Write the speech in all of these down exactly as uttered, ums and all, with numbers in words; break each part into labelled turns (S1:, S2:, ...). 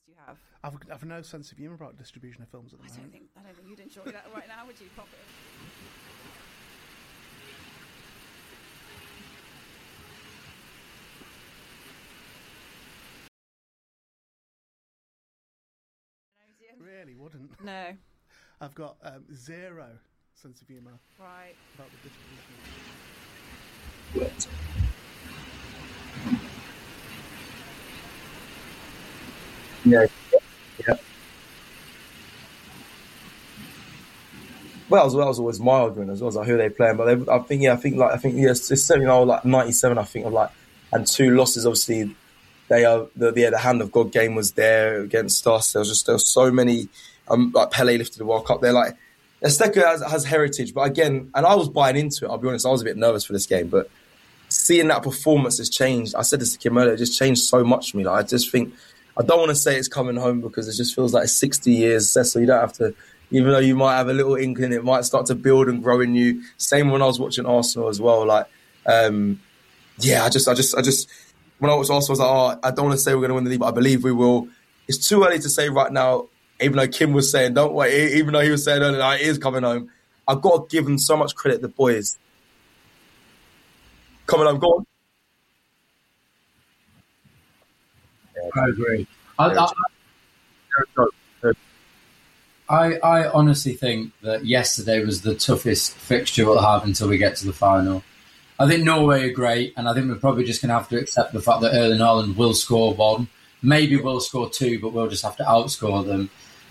S1: do you have?
S2: I've, I've no sense of humour about distribution of films at the
S1: I
S2: moment.
S1: don't think I don't think you'd enjoy that right now, would you, Poppy?
S2: Really wouldn't.
S1: No.
S2: I've got um, zero sense of humour.
S1: Right.
S2: About the distribution.
S3: Yeah. Yeah. Well, that was always my argument as well, as like who they playing. But they, I think, yeah, I think like I think yes, it's certainly now like ninety-seven. I think of like and two losses. Obviously, they are the yeah, the hand of God game was there against us. There was just there was so many. Um, like Pele lifted the World Cup. They're like Azteca has, has heritage, but again, and I was buying into it. I'll be honest, I was a bit nervous for this game, but seeing that performance has changed. I said this to Kim earlier. It just changed so much for me. Like I just think I don't want to say it's coming home because it just feels like it's sixty years. So you don't have to. Even though you might have a little inkling, it might start to build and grow in you. Same when I was watching Arsenal as well. Like, um, yeah, I just, I just, I just, when I watched Arsenal, I was like, oh, I don't want to say we're going to win the league, but I believe we will. It's too early to say right now, even though Kim was saying, don't wait, even though he was saying earlier, like, it is coming home. I've got to give them so much credit, the boys. Coming home, go on.
S4: I agree. I, I, I, I honestly think that yesterday was the toughest fixture we'll have until we get to the final. I think Norway are great, and I think we're probably just going to have to accept the fact that Erling Haaland will score one. Maybe we'll score two, but we'll just have to outscore them.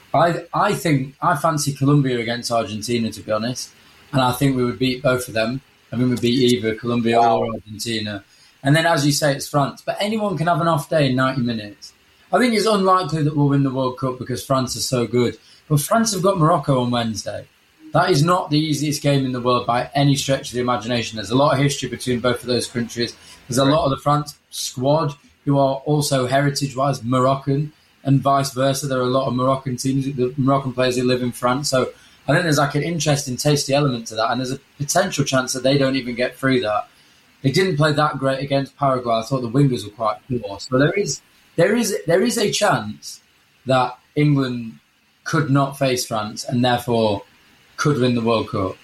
S4: I I think I fancy Colombia against Argentina, to be honest, and I think we would beat both of them. I think we'd beat either Colombia wow. or Argentina. And then, as you say, it's France. But anyone can have an off day in ninety minutes. I think it's unlikely that we'll win the World Cup because France is so good. But France have got Morocco on Wednesday. That is not the easiest game in the world by any stretch of the imagination. There's a lot of history between both of those countries. There's a lot of the France squad who are also heritage-wise Moroccan and vice versa. There are a lot of Moroccan teams, the Moroccan players who live in France. So I think there's like an interesting, tasty element to that. And there's a potential chance that they don't even get through that. They didn't play that great against Paraguay. I thought the wingers were quite poor. So there is, there is, there is a chance that England could not face France and therefore could win the World Cup.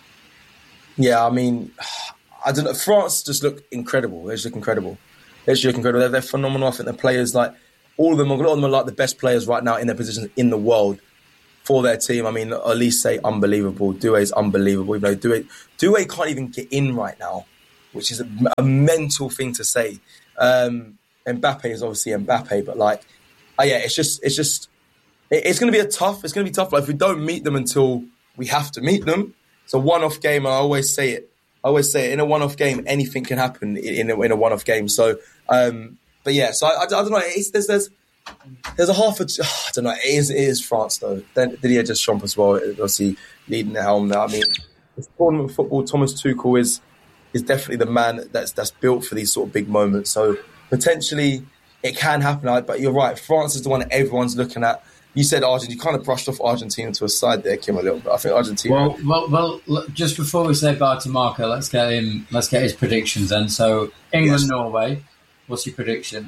S3: Yeah, I mean, I don't know. France just look incredible. They just look incredible. They just look incredible. They're, they're phenomenal. I think the players, like all of them, a lot of them are like the best players right now in their positions in the world for their team. I mean, Elise unbelievable. Doué's unbelievable. Even though Doué, Doué can't even get in right now, which is a, a mental thing to say. Um, Mbappe is obviously Mbappe, but like, oh yeah, it's just, it's just, it, it's going to be a tough. It's going to be tough. Like if we don't meet them until we have to meet them, it's a one-off game. And I always say it. I always say it, in a one-off game, anything can happen in a, in a one-off game. So, um, but yeah, so I, I, I don't know. It's, there's, there's, there's a half. Of, oh, I don't know. It is, it is France though. Then Didier Deschamps as well, obviously leading the helm now. I mean, it's tournament football. Thomas Tuchel is is definitely the man that's that's built for these sort of big moments. So potentially it can happen. But you're right. France is the one that everyone's looking at. You said Argentina. You kind of brushed off Argentina to a side there, Kim, a little bit. I think Argentina.
S4: Well, well, well. Look, just before we say bye to Marco, let's get him. Let's get his predictions then. So England, yes. Norway. What's your prediction?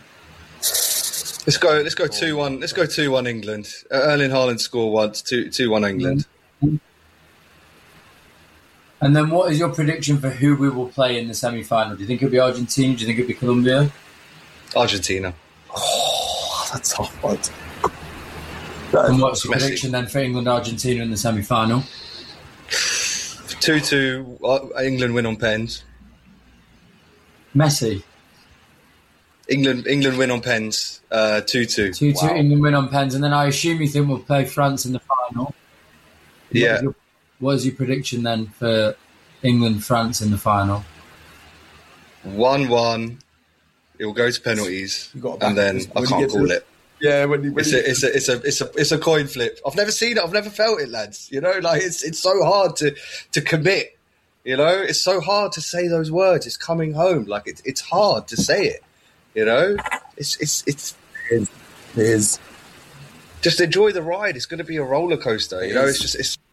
S5: Let's go. Let's go two one. Let's go two one England. Uh, Erling Haaland score once. Two two one England.
S4: Mm-hmm. And then, what is your prediction for who we will play in the semi-final? Do you think it'll be Argentina? Do you think it'll be Colombia?
S5: Argentina.
S3: Oh, that's a tough one.
S4: And what's your prediction then for England, Argentina in the semi-final?
S5: two two England win on pens.
S4: Messi.
S5: England England win on pens. Uh, two two.
S4: two two wow. England win on pens. And then I assume you think we'll play France in the final.
S5: Yeah.
S4: What is your, what is your prediction then for England, France in the final?
S5: one one. It will go to penalties. And then I can't call it.
S3: Yeah, when you, when
S5: it's,
S3: you,
S5: a, it's a it's a it's a it's a coin flip. I've never seen it. I've never felt it, lads. You know, like it's it's so hard to to commit. You know, it's so hard to say those words. It's coming home. Like it's it's hard to say it. You know, it's it's it's
S3: it is.
S5: Just enjoy the ride. It's going to be a roller coaster. You know, it's just it's